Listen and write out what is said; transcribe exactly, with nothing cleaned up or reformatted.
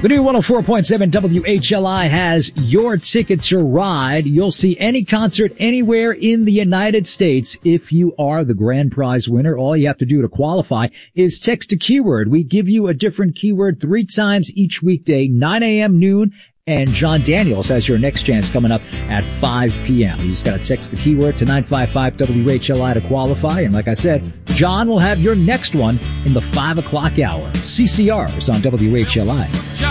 The new one oh four point seven W H L I has your ticket to ride. You'll see any concert anywhere in the United States if you are the grand prize winner. All you have to do to qualify is text a keyword. We give you a different keyword three times each weekday, nine a.m., noon, and John Daniels has your next chance coming up at five p.m. You just got to text the keyword to nine five five W H L I to qualify. And like I said, John will have your next one in the five o'clock hour. C C R is on W H L I.